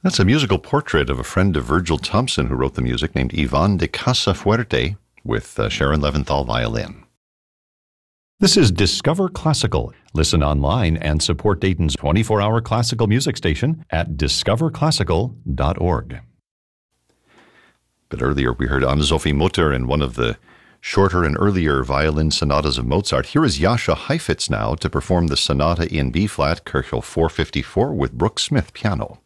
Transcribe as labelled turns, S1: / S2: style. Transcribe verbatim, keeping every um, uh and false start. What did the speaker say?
S1: That's a musical portrait of a friend of Virgil Thompson who wrote the music, named Ivan de Casafuerte, with uh, Sharon Leventhal violin. This is Discover Classical. Listen online and support Dayton's twenty-four hour classical music station at discover classical dot org. But earlier we heard Anne-Sophie Mutter in one of the shorter and earlier violin sonatas of Mozart. Here is Jascha Heifetz now to perform the sonata in B-flat, Köchel four fifty-four, with Brooke Smith piano.